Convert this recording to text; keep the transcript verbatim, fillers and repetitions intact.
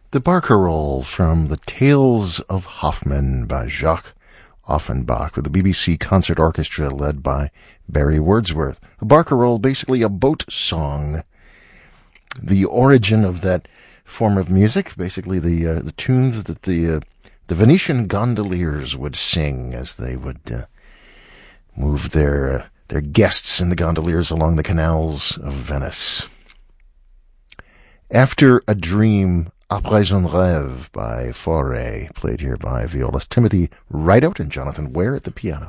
The Barcarolle from The Tales of Hoffmann by Jacques Offenbach with the B B C Concert Orchestra led by Barry Wordsworth. A barcarolle, basically a boat song. The origin of that form of music, basically the uh, the tunes that the uh, the Venetian gondoliers would sing as they would uh, move their uh, their guests in the gondoliers along the canals of Venice. After a Dream, Après un rêve by Fauré, played here by violist Timothy Rideout and Jonathan Ware at the piano.